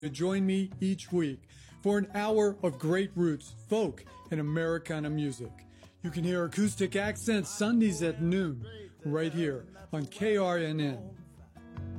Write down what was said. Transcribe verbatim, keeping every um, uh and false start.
Join me each week for an hour of great roots, folk, and Americana music. You can hear acoustic accents Sundays at noon right here on K R N N.